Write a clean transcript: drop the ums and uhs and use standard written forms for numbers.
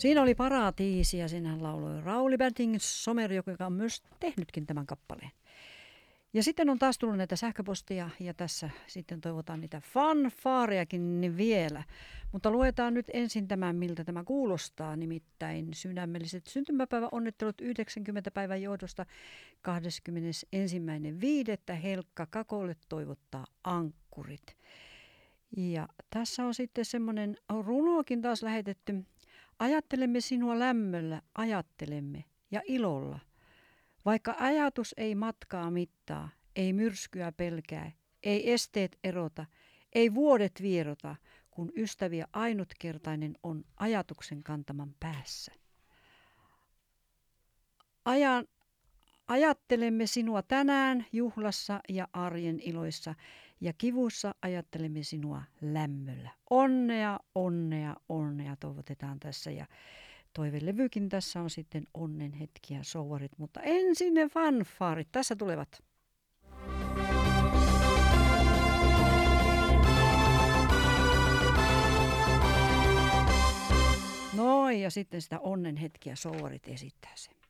Siinä oli Paratiisi ja sinähän lauloi Rauli Banting-Sommer, joka on myös tehnytkin tämän kappaleen. Ja sitten on taas tullut näitä sähköpostia ja tässä sitten toivotaan niitä fanfaarejakin niin vielä. Mutta luetaan nyt ensin tämän, miltä tämä kuulostaa. Nimittäin sydämelliset syntymäpäiväonnittelut 90 päivän johdosta 21.5. Helkka Kakolle toivottaa ankkurit. Ja tässä on sitten semmoinen runoakin taas lähetetty. Ajattelemme sinua lämmöllä, ajattelemme ja ilolla. Vaikka ajatus ei matkaa mittaa, ei myrskyä pelkää, ei esteet erota, ei vuodet vierota, kun ystäviä ainutkertainen on ajatuksen kantaman päässä. Ajattelemme sinua tänään juhlassa ja arjen iloissa ja kivussa ajattelemme sinua lämmöllä. Onnea, onnea, onnea toivotetaan tässä ja toivelevykin tässä on sitten onnen hetkiä souvarit, mutta ensin ne fanfaarit. Tässä tulevat. Noin ja sitten sitä onnen hetkiä souvarit esittää se.